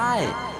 ได้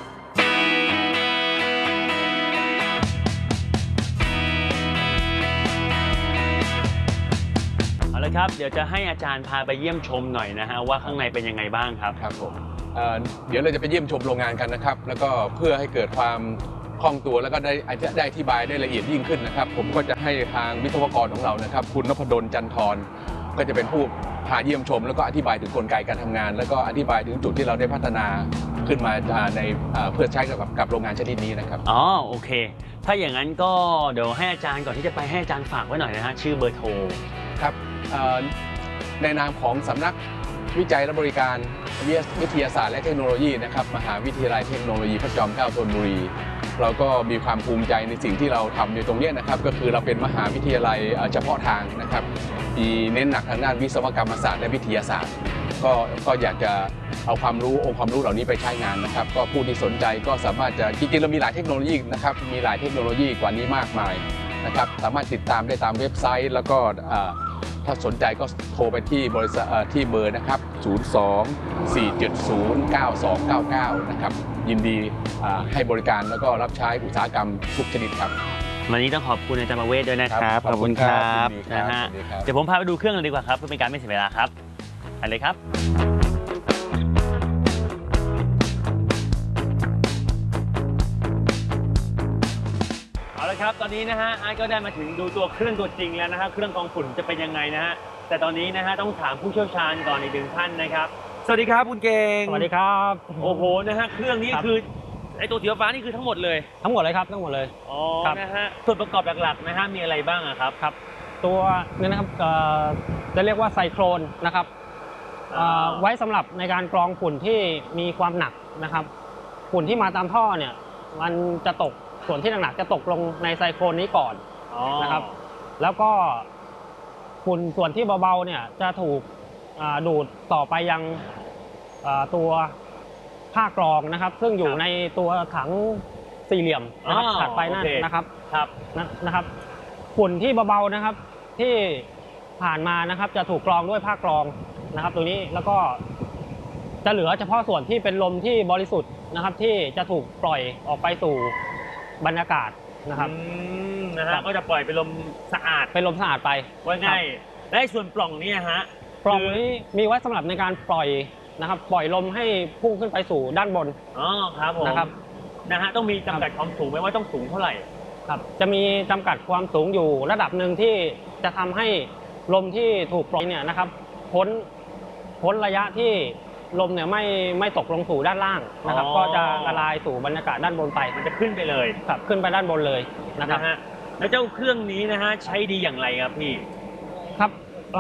เอาละครับเดี๋ยวจะให้อาจารย์พาไปเยี่ยมชมหน่อยนะฮะว่าข้างในเป็นยังไงบ้างครับครับผมเดี๋ยวเราจะไปเยี่ยมชมโรงงานกันนะครับแล้วก็เพื่อให้เกิดความคล่องตัวแล้วก็ได้อธิบายได้ละเอียดยิ่งขึ้นนะครับผมก็จะให้ทางวิศวกรของเรานะครับคุณนพดลจันทร์ก็จะเป็นผู้พาเยี่ยมชมแล้วก็อธิบายถึงกลไกการทำงาน แล้วก็อธิบายถึงจุดที่เราได้พัฒนาขึ้นมาในเพื่อใช้กับโรงงานชนิดนี้นะครับอ๋อโอเคถ้าอย่างนั้นก็เดี๋ยวให้อาจารย์ก่อนที่จะไปให้อาจารย์ฝากไว้หน่อยนะฮะชื่อเบอร์โทรครับในนามของสำนักวิจัยและบริการวิทยาศาสตร์และเทคโนโลยีนะครับมหาวิทยาลัยเทคโนโลยีพระจอมเกล้าธนบุรีเราก็มีความภูมิใจในสิ่งที่เราทำอยู่ตรงนี้นะครับก็คือเราเป็นมหาวิทยาลัยเฉพาะทางนะครับมีเน้นหนักทางด้านวิศวกรรมศาสตร์และวิทยาศาสตร์ก็อยากจะเอาความรู้องค์ความรู้เหล่านี้ไปใช้งานนะครับก็ผู้ที่สนใจก็สามารถจะจริงๆเรามีหลายเทคโนโลยีนะครับมีหลายเทคโนโลยีกว่านี้มากมายนะครับสามารถติดตามได้ตามเว็บไซต์แล้วก็ถ้าสนใจก็โทรไปที่บริษัทที่เบอร์นะครับ02-470-9299นะครับยินดีให้บริการแล้วก็รับใช้อุตสาหกรรมทุกชนิดครับวันนี้ต้องขอบคุณอาจารย์ประเวศด้วยนะครับขอบคุณครับนะฮะเดี๋ยวผมพาไปดูเครื่องกันดีกว่าครับเพื่อเป็นการไม่เสียเวลาครับไปเลยครับเอาละครับตอนนี้นะฮะไอ้ก็ได้มาถึงดูตัวเครื่องตัวจริงแล้วนะฮะเครื่องกรองฝุ่นจะเป็นยังไงนะฮะแต่ตอนนี้นะฮะต้องถามผู้เชี่ยวชาญก่อนอีกหนึ่งท่านนะครับสวัสดีครับคุณเก่งสวัสดีครับโอ้โหนะฮะเครื่องนี้คือไอตัวสีฟ้านี่คือทั้งหมดเลยครับทั้งหมดเลยอ๋อนะฮะส่วนประกอบหลักๆนะฮะมีอะไรบ้างครับครับตัวนี้นะครับจะเรียกว่าไซโครนนะครับไว้สำหรับในการกรองฝุ่นที่มีความหนักนะครับฝุ่นที่มาตามท่อเนี่ยมันจะตกส่วนที่หนักๆจะตกลงในไซโครนนี้ก่อนนะครับแล้วก็ฝุ่นส่วนที่เบาๆเนี่ยจะถูกดูดต่อไปยังตัวผ้ากรองนะครับซึ่งอยู่ในตัวถังสี่เหลี่ยมนะครับถัดไปนั่นนะครับฝุ่นที่เบาๆนะครับที่ผ่านมานะครับจะถูกกรองด้วยผ้ากรองนะครับตัวนี้แล้วก็จะเหลือเฉพาะส่วนที่เป็นลมที่บริสุทธิ์นะครับที่จะถูกปล่อยออกไปสู่บรรยากาศนะครับนะฮะก็จะปล่อยเป็นลมสะอาดไปว่าง่ายและส่วนปล่องนี้ฮะปล่องนี้มีไว้สำหรับในการปล่อยนะครับปล่อยลมให้พุ่งขึ้นไปสู่ด้านบนอ๋อครับผมนะครับนะฮะต้องมีจำกัดความสูงไหมว่าต้องสูงเท่าไหร่ครับจะมีจำกัดความสูงอยู่ระดับหนึ่งที่จะทำให้ลมที่ถูกปล่อยเนี่ยนะครับพ้นระยะที่ลมเนี่ยไม่ตกลงสู่ด้านล่างนะครับก็จะละลายสู่บรรยากาศด้านบนไปมันจะขึ้นไปเลยครับขึ้นไปด้านบนเลยนะครับแล้วเจ้าเครื่องนี้นะฮะใช้ดีอย่างไรครับพี่ครับ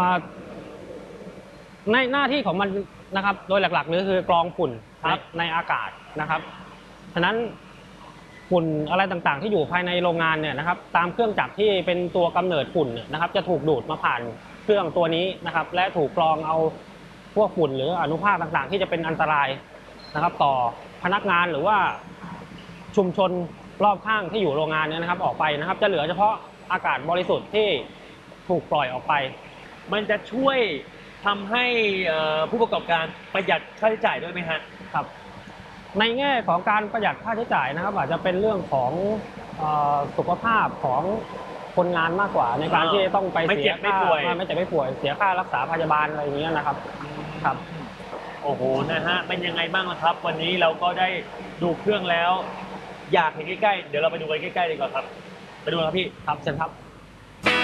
ในหน้าที่ของมันนะครับโดยหลักๆนี่คือกรองฝุ่นในอากาศนะครับฉะนั้นฝุ่นอะไรต่างๆที่อยู่ภายในโรงงานเนี่ยนะครับตามเครื่องจักรที่เป็นตัวกำเนิดฝุ่นนะครับจะถูกดูดมาผ่านเครื่องตัวนี้นะครับและถูกกรองเอาพวกฝุ่นหรืออนุภาคต่างๆที่จะเป็นอันตรายนะครับต่อพนักงานหรือว่าชุมชนรอบข้างที่อยู่โรงงานเนี่ยนะครับออกไปนะครับจะเหลือเฉพาะอากาศบริสุทธิ์ที่ถูกปล่อยออกไปมันจะช่วยทำให้ผู้ประกอบการประหยัดค่าใช้จ่ายด้วยไหมฮะครับในแง่ของการประหยัดค่าใช้จ่ายนะครับอาจจะเป็นเรื่องของสุขภาพของคนงานมากกว่าในการที่ต้องไปเสียค่าไม่เจ็บไม่ป่วยเสียค่ารักษาพยาบาลอะไรอย่างเงี้ยนะครับครับโอ้โหนะฮะเป็นยังไงบ้างล่ะครับวันนี้เราก็ได้ดูเครื่องแล้วอยากเห็นใกล้ๆเดี๋ยวเราไปดูกันใกล้ๆดีกว่าครับไปดูครับพี่ครับเชิญครับ